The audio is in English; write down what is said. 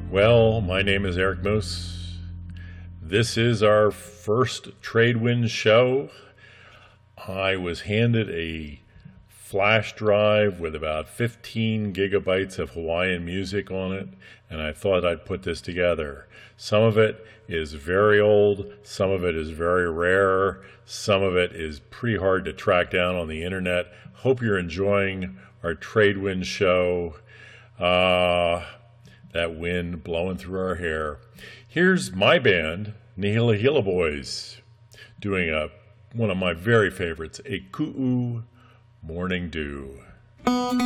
Well, my name is Eric Moose. This is our first Tradewinds show. I was handed a flash drive with about 15 gigabytes of Hawaiian music on it, and I thought I'd put this together. Some of it is very old, some of it is very rare, some of it is pretty hard to track down on the internet. Hope you're enjoying our Tradewinds show. That wind blowing through our hair. Here's my band, Nihila Hila Boys, doing one of my very favorites, A Ku'u Morning Dew.